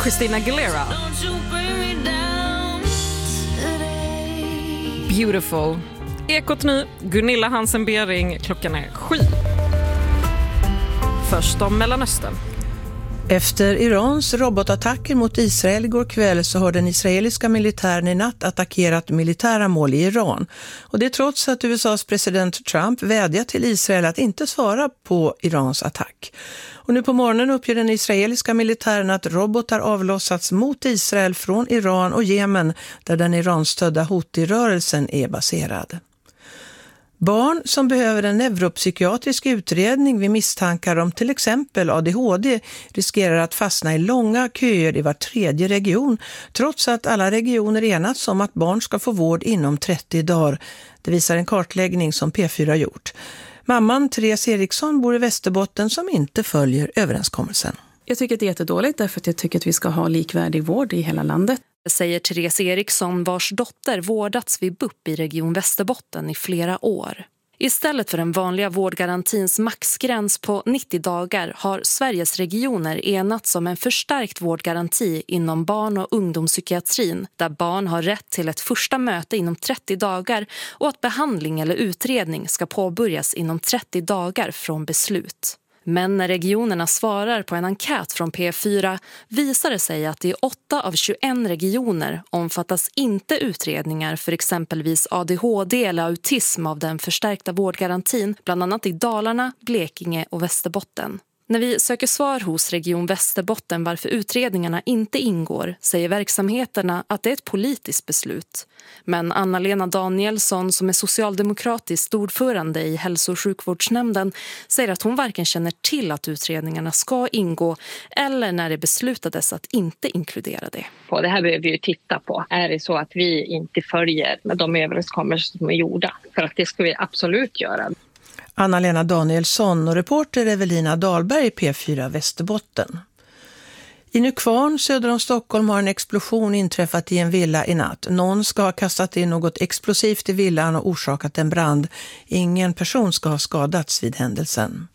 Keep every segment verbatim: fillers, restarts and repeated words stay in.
Christina Aguilera. Beautiful. Ekot nu, Gunilla Hansen-Bering, klockan är sju. Först om Mellanöstern. Efter Irans robotattacker mot Israel igår kväll så har den israeliska militären i natt attackerat militära mål i Iran. Och det trots att U S A:s president Trump vädjat till Israel att inte svara på Irans attack. Och nu på morgonen uppger den israeliska militären att robotar avlossats mot Israel från Iran och Jemen där den Iran-stödda Houthi-rörelsen är baserad. Barn som behöver en neuropsykiatrisk utredning vid misstankar om till exempel A D H D riskerar att fastna i långa köer i var tredje region, trots att alla regioner enats om att barn ska få vård inom trettio dagar. Det visar en kartläggning som P fyra gjort. Mamman Therese Eriksson bor i Västerbotten som inte följer överenskommelsen. Jag tycker att det är jättedåligt därför att jag tycker att vi ska ha likvärdig vård i hela landet. Säger Therese Eriksson vars dotter vårdats vid B U P i Region Västerbotten i flera år. Istället för den vanliga vårdgarantins maxgräns på nittio dagar har Sveriges regioner enats om en förstärkt vårdgaranti inom barn- och ungdomspsykiatrin där barn har rätt till ett första möte inom trettio dagar och att behandling eller utredning ska påbörjas inom trettio dagar från beslut. Men när regionerna svarar på en enkät från P fyra visar det sig att i åtta av tjugoett regioner omfattas inte utredningar för exempelvis A D H D eller autism av den förstärkta vårdgarantin, bland annat i Dalarna, Blekinge och Västerbotten. När vi söker svar hos Region Västerbotten varför utredningarna inte ingår säger verksamheterna att det är ett politiskt beslut. Men Anna-Lena Danielsson som är socialdemokratisk ordförande i hälso- och sjukvårdsnämnden säger att hon varken känner till att utredningarna ska ingå eller när det beslutades att inte inkludera det. På det här behöver vi ju titta på. Är det så att vi inte följer med de överenskommelser som är gjorda? För att det ska vi absolut göra. Anna-Lena Danielsson och reporter Evelina Dahlberg, P fyra Västerbotten. I Nykvarn söder om Stockholm har en explosion inträffat i en villa i natt. Någon ska ha kastat in något explosivt i villan och orsakat en brand. Ingen person ska ha skadats vid händelsen.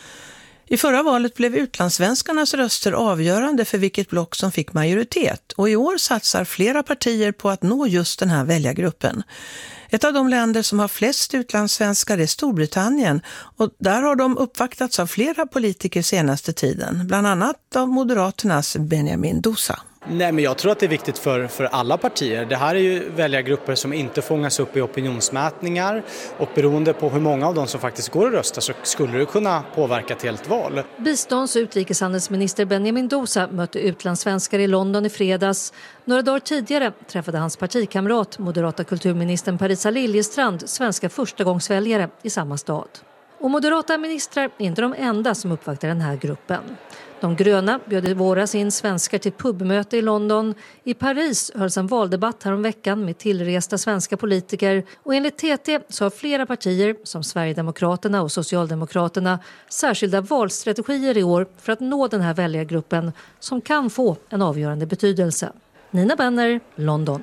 I förra valet blev utlandssvenskarnas röster avgörande för vilket block som fick majoritet. Och i år satsar flera partier på att nå just den här väljargruppen. Ett av de länder som har flest utlandssvenskar är Storbritannien och där har de uppvaktats av flera politiker senaste tiden, bland annat av Moderaternas Benjamin Dousa. Nej, men jag tror att det är viktigt för, för alla partier. Det här är ju väljargrupper som inte fångas upp i opinionsmätningar och beroende på hur många av dem som faktiskt går att rösta så skulle det kunna påverka ett helt val. Bistånds- och utrikeshandelsminister Benjamin Dousa mötte utlandssvenskar i London i fredags. Några dagar tidigare träffade hans partikamrat, moderata kulturministern Parisa Liljestrand, svenska förstagångsväljare i samma stad. Och moderata ministrar är inte de enda som uppvaktar den här gruppen. De gröna bjöd i våras in svenskar till pubmöte i London. I Paris hölls en valdebatt här om veckan med tillresta svenska politiker. Och enligt T T så har flera partier som Sverigedemokraterna och Socialdemokraterna särskilda valstrategier i år för att nå den här väljargruppen som kan få en avgörande betydelse. Nina Benner, London.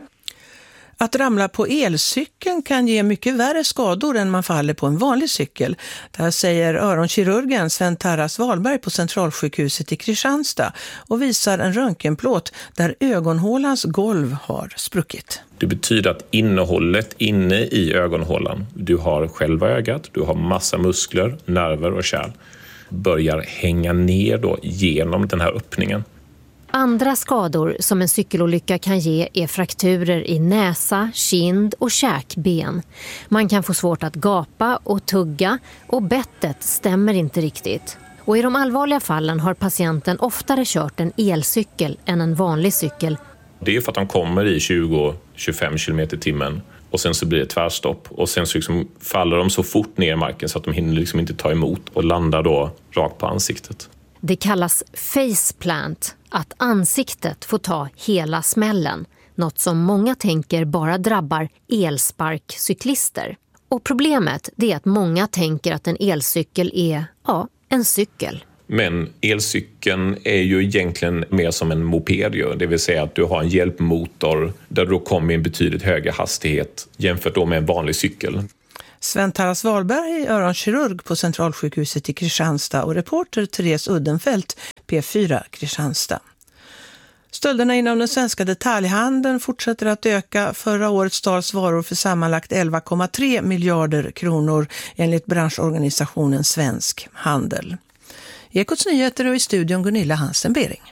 Att ramla på elcykeln kan ge mycket värre skador än man faller på en vanlig cykel. Det här säger öronkirurgen Sven Tarras Wahlberg på Centralsjukhuset i Kristianstad och visar en röntgenplåt där ögonhålans golv har spruckit. Det betyder att innehållet inne i ögonhålan, du har själva ögat, du har massa muskler, nerver och kärl, börjar hänga ner då genom den här öppningen. Andra skador som en cykelolycka kan ge är frakturer i näsa, kind och käkben. Man kan få svårt att gapa och tugga och bettet stämmer inte riktigt. Och i de allvarliga fallen har patienten oftare kört en elcykel än en vanlig cykel. Det är för att de kommer i tjugo till tjugofem kilometer i timmen och sen så blir det tvärstopp. Och sen så liksom faller de så fort ner i marken så att de hinner liksom inte ta emot och landar då rakt på ansiktet. Det kallas faceplant, att ansiktet får ta hela smällen. Något som många tänker bara drabbar elsparkcyklister. Och problemet är att många tänker att en elcykel är, ja, en cykel. Men elcykeln är ju egentligen mer som en moped gör. Det vill säga att du har en hjälpmotor där du kommer i en betydligt högre hastighet jämfört då med en vanlig cykel. Sven Tarras Wahlberg, öronkirurg på Centralsjukhuset i Kristianstad och reporter Therese Uddenfelt, P fyra Kristianstad. Stölderna inom den svenska detaljhandeln fortsätter att öka. Förra året stals varor för sammanlagt elva komma tre miljarder kronor enligt branschorganisationen Svensk Handel. Ekots nyheter och i studion Gunilla Hansen-Bering.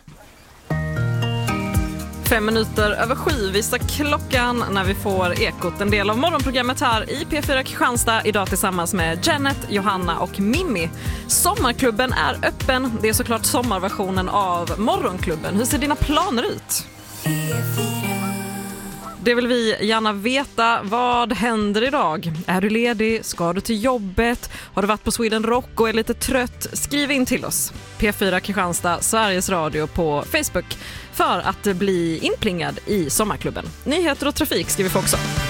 Fem minuter över sju visar klockan när vi får Ekot, en del av morgonprogrammet här i P fyra Kristianstad, idag tillsammans med Janet, Johanna och Mimmi. Sommarklubben är öppen. Det är såklart sommarversionen av Morgonklubben. Hur ser dina planer ut? Det vill vi gärna veta. Vad händer idag? Är du ledig? Ska du till jobbet? Har du varit på Sweden Rock och är lite trött? Skriv in till oss. P fyra Kristianstad, Sveriges Radio på Facebook, för att bli inplingad i sommarklubben. Nyheter och trafik ska vi få också.